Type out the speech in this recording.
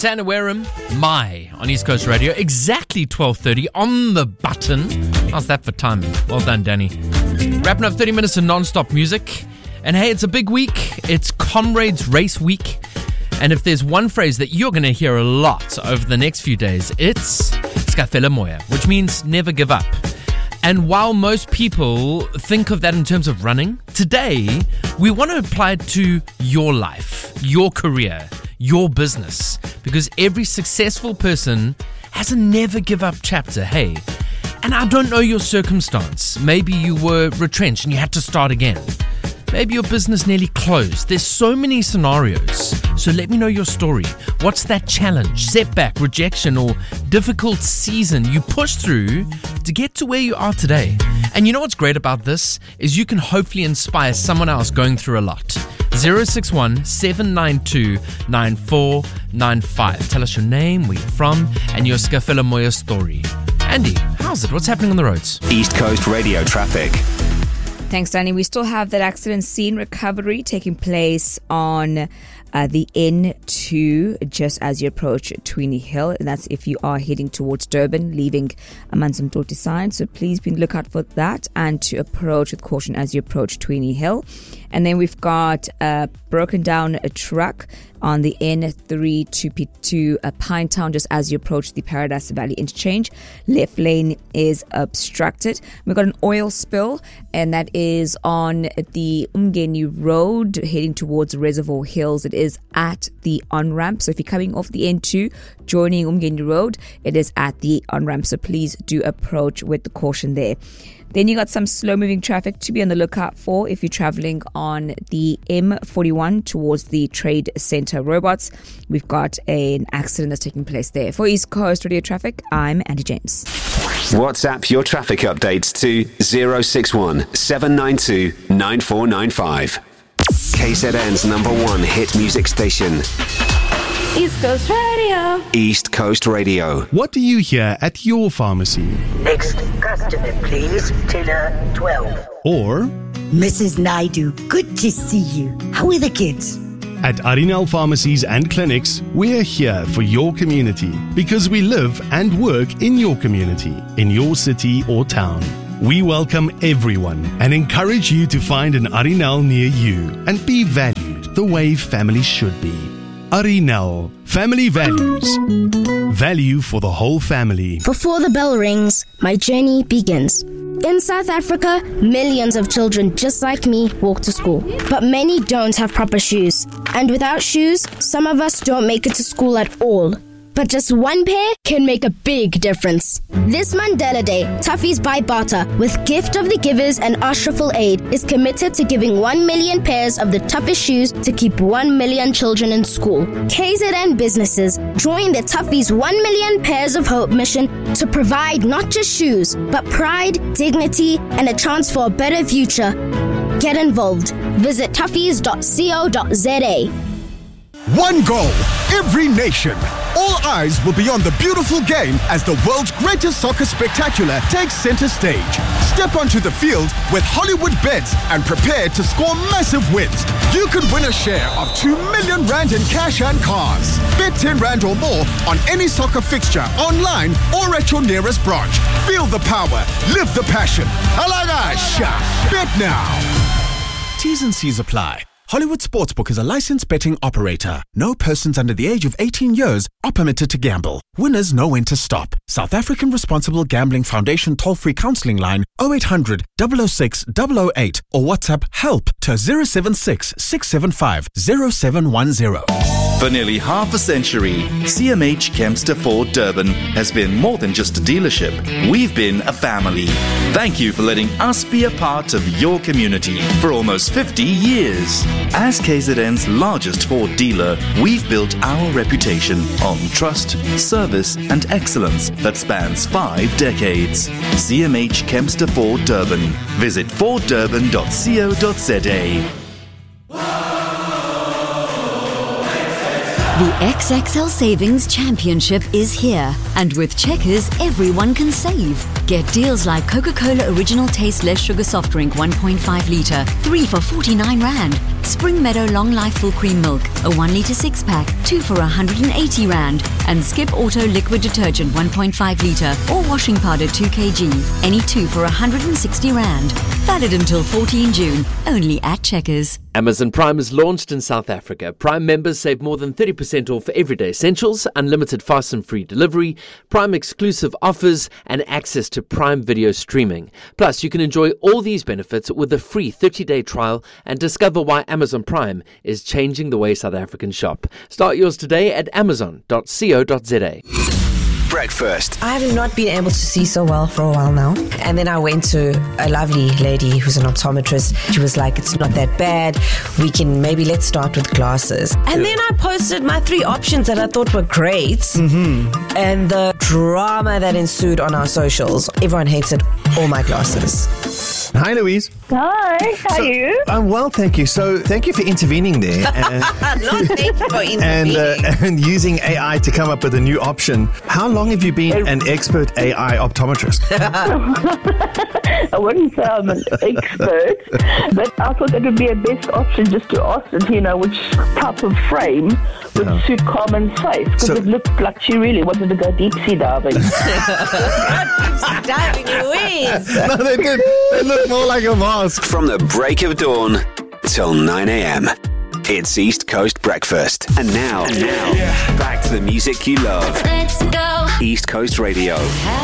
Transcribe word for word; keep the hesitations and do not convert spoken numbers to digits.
It's Anna Wareham, My, on East Coast Radio. Exactly twelve thirty on the button. How's that for timing? Well done, Danny. Wrapping up thirty minutes of non-stop music. And hey, it's a big week. It's Comrades Race Week. And if there's one phrase that you're going to hear a lot over the next few days, it's Skafela Moya, which means never give up. And while most people think of that in terms of running, today we want to apply it to your life, your career, your business, because every successful person has a never give up chapter, hey. And I don't know your circumstance. Maybe you were retrenched and you had to start again. Maybe your business nearly closed. There's so many scenarios. So let me know your story. What's that challenge, setback, rejection, or difficult season you pushed through to get to where you are today? And you know what's great about this is you can hopefully inspire someone else going through a lot. zero six one, seven nine two, nine four nine five. Tell us your name, where you're from, and your Skafela Moya story. Andy, how's it? What's happening on the roads? East Coast Radio traffic. Thanks, Danny. We still have that accident scene recovery taking place on uh, the N two just as you approach Tweeny Hill. And that's if you are heading towards Durban, leaving Amanzimtoti side. So please be on the lookout for that and to approach with caution as you approach Tweeny Hill. And then we've got a broken down a truck on the N three two P two uh, Pinetown just as you approach the Paradise Valley interchange. Left lane is obstructed. We've got an oil spill, and that is on the Umgeni Road heading towards Reservoir Hills. It is at the on-ramp. So if you're coming off the N two, joining Umgeni Road, it is at the on-ramp. So please do approach with the caution there. Then you got some slow-moving traffic to be on the lookout for if you're traveling on the M forty-one towards the Trade Center Robots. We've got an accident that's taking place there. For East Coast Radio Traffic, I'm Andy James. WhatsApp your traffic updates to zero six one, seven nine two, nine four nine five. K Z N's number one hit music station. East Coast Radio. East Coast Radio. What do you hear at your pharmacy? Next customer, please. Tiller twelve. Or Missus Naidu, good to see you. How are the kids? at Arinal Pharmacies and Clinics, we're here for your community because we live and work in your community, in your city or town. We welcome everyone and encourage you to find an Arinal near you and be valued the way family should be. Arinal, family values. Value for the whole family. Before the bell rings, my journey begins. In South Africa, millions of children just like me walk to school, but many don't have proper shoes. And without shoes, some of us don't make it to school at all. But just one pair can make a big difference. This Mandela Day, Toughies by Bata, with Gift of the Givers and Ashraful Aid, is committed to giving one million pairs of the toughest shoes to keep one million children in school. K Z N businesses join the Toughies one million Pairs of Hope mission to provide not just shoes, but pride, dignity, and a chance for a better future. Get involved. Visit toughies dot co dot za. One goal, every nation. All eyes will be on the beautiful game as the world's greatest soccer spectacular takes center stage. Step onto the field with Hollywood Bets and prepare to score massive wins. You could win a share of two million rand in cash and cars. Bet ten rand or more on any soccer fixture, online or at your nearest branch. Feel the power, live the passion. Alagasha, bet now. T's and C's apply. Hollywood Sportsbook is a licensed betting operator. No persons under the age of eighteen years are permitted to gamble. Winners know when to stop. South African Responsible Gambling Foundation toll-free counselling line oh eight hundred, double oh six, double oh eight or WhatsApp HELP to zero seven six, six seven five, zero seven one zero. For nearly half a century, C M H Kempster Ford Durban has been more than just a dealership. We've been a family. Thank you for letting us be a part of your community for almost fifty years. As K Z N's largest Ford dealer, we've built our reputation on trust, service, and excellence that spans five decades. C M H Kempster Ford Durban. Visit ford durban dot co dot za. The X X L Savings Championship is here, and with Checkers, everyone can save. Get deals like Coca-Cola Original Taste Less Sugar Soft Drink one point five litre, three for forty-nine rand. Spring Meadow Long Life Full Cream Milk, a one litre six pack, two for one hundred eighty rand. And Skip Auto Liquid Detergent one point five litre or washing powder two kilograms, any two for one hundred sixty rand. Valid until fourteenth June, only at Checkers. Amazon Prime is launched in South Africa. Prime members save more than thirty percent off everyday essentials, unlimited fast and free delivery, Prime exclusive offers, and access to Prime video streaming. Plus, you can enjoy all these benefits with a free thirty-day trial and discover why Amazon Prime is changing the way South Africans shop. Start yours today at amazon dot co dot za. Breakfast. I have not been able to see so well for a while now. And then I went to a lovely lady who's an optometrist. She was like, it's not that bad. We can maybe let's start with glasses. And then I posted my three options that I thought were great. Mm-hmm. And the drama that ensued on our socials. Everyone hated all my glasses. Hi, Louise. Hi, how so, are you? I'm well, thank you. So, thank you for intervening there. And, Not thank you for intervening. And, uh, and using A I to come up with a new option. How long have you been an expert A I optometrist? I wouldn't say I'm an expert, but I thought that would be a best option just to ask her, you know, which type of frame would uh-huh. suit Carmen's face, because so, it looked like she really wanted to go deep sea diving. Deep sea diving, Louise. No, they did. They look more like a mask. From the break of dawn till nine a.m. It's East Coast Breakfast. And now, now, back to the music you love. Let's go. East Coast Radio.